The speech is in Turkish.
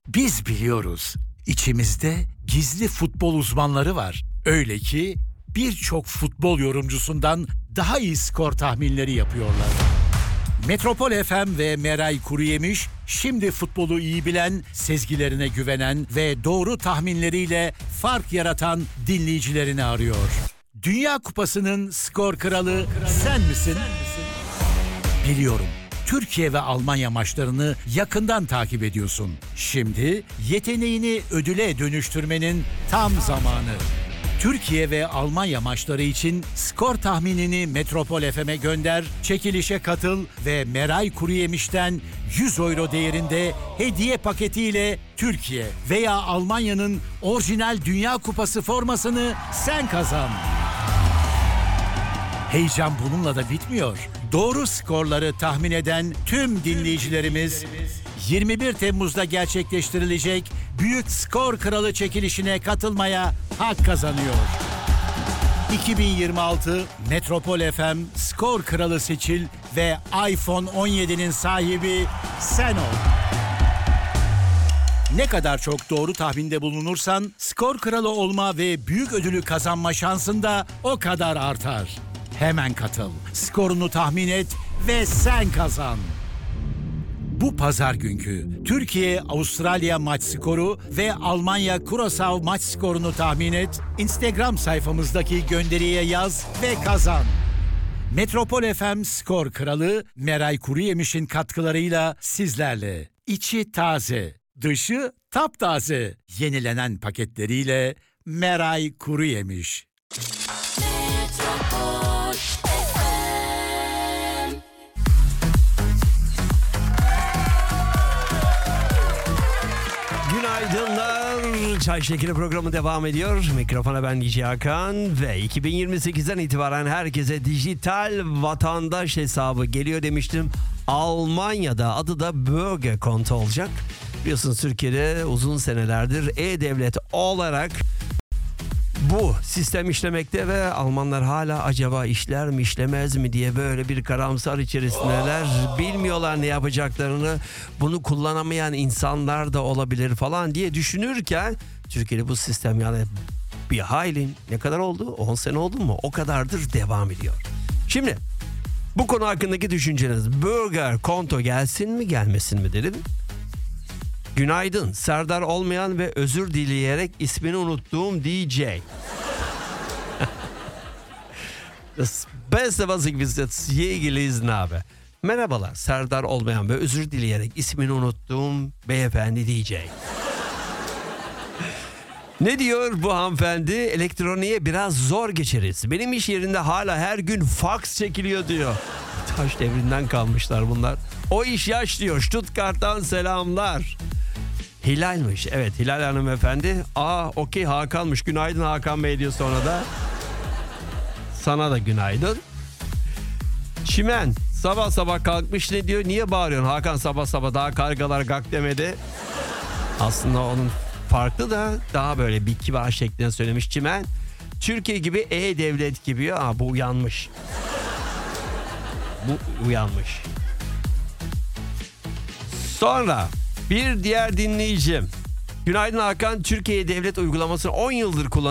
Biz biliyoruz. İçimizde gizli futbol uzmanları var. Öyle ki birçok futbol yorumcusundan daha iyi skor tahminleri yapıyorlar. Metropol FM ve Meray Kuruyemiş şimdi futbolu iyi bilen, sezgilerine güvenen ve doğru tahminleriyle fark yaratan dinleyicilerini arıyor. Dünya Kupası'nın skor kralı sen misin? Biliyorum. Türkiye ve Almanya maçlarını yakından takip ediyorsun. Şimdi yeteneğini ödüle dönüştürmenin tam zamanı. Türkiye ve Almanya maçları için skor tahminini Metropol FM'e gönder, çekilişe katıl ve Meray Kuruyemiş'ten 100 euro değerinde hediye paketiyle Türkiye veya Almanya'nın orijinal Dünya Kupası formasını sen kazan. Heyecan bununla da bitmiyor. Doğru skorları tahmin eden tüm dinleyicilerimiz 21 Temmuz'da gerçekleştirilecek Büyük Skor Kralı çekilişine katılmaya hak kazanıyor. 2026 Metropol FM Skor Kralı seçil ve iPhone 17'nin sahibi sen ol. Ne kadar çok doğru tahminde bulunursan skor kralı olma ve büyük ödülü kazanma şansın da o kadar artar. Hemen katıl, skorunu tahmin et ve sen kazan. Bu pazar günkü Türkiye-Avustralya maç skoru ve Almanya-Curaçao maç skorunu tahmin et, Instagram sayfamızdaki gönderiye yaz ve kazan. Metropol FM Skor Kralı Meray Kuruyemiş'in katkılarıyla sizlerle. İçi taze, dışı taptaze. Yenilenen paketleriyle Meray Kuruyemiş. Günaydınlar. Çay Şekeri programı devam ediyor. Mikrofona ben DJ Hakan ve 2028'den itibaren herkese dijital vatandaş hesabı geliyor demiştim. Almanya'da adı da Bürger Konto olacak. Biliyorsunuz Türkiye'de uzun senelerdir E-Devlet olarak bu sistem işlemekte ve Almanlar hala acaba işler mi işlemez mi diye böyle bir karamsar içerisindeler. Bilmiyorlar ne yapacaklarını, bunu kullanamayan insanlar da olabilir falan diye düşünürken Türkiye'de bu sistem yani bir hayli ne kadar oldu? 10 sene oldu mu? O kadardır devam ediyor. Şimdi bu konu hakkındaki düşünceniz, Bürger Konto gelsin mi gelmesin mi dedim. Günaydın. Serdar olmayan ve özür dileyerek ismini unuttuğum DJ. Das Beste, was ich bis jetzt je gelesen habe. Merhabalar. Serdar olmayan ve özür dileyerek ismini unuttuğum beyefendi DJ. Ne diyor bu hanımefendi? Elektroniğe biraz zor geçeriz. Benim iş yerinde hala her gün fax çekiliyor diyor. Taş devrinden kalmışlar bunlar. O iş yaş diyor. Stuttgart'tan selamlar. Hilal'miş. Evet, Hilal hanımefendi. Okey, Hakan'mış. Günaydın Hakan Bey diyor sonra da. Sana da günaydın. Çimen sabah sabah kalkmış, ne diyor? Niye bağırıyorsun Hakan sabah sabah, daha kargalar gak demedi. Aslında onun farklı da daha böyle bir kibar şeklinde söylemiş Çimen. Türkiye gibi E-Devlet gibi. Bu uyanmış. Bu uyanmış. Sonra bir diğer dinleyicim. Günaydın Hakan. Türkiye devlet uygulamasını 10 yıldır kullanıyor.